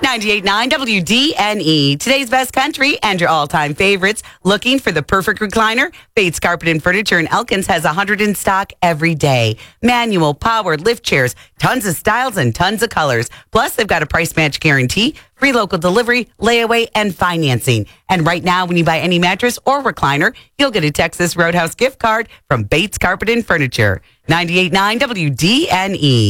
98.9 WDNE. Today's best country and your all-time favorites. Looking for the perfect recliner? Bates Carpet and Furniture in Elkins has 100 in stock every day. Manual, power, lift chairs, tons of styles and tons of colors. Plus, they've got a price match guarantee, free local delivery, layaway, and financing. And right now, when you buy any mattress or recliner, you'll get a Texas Roadhouse gift card from Bates Carpet and Furniture. 98.9 WDNE.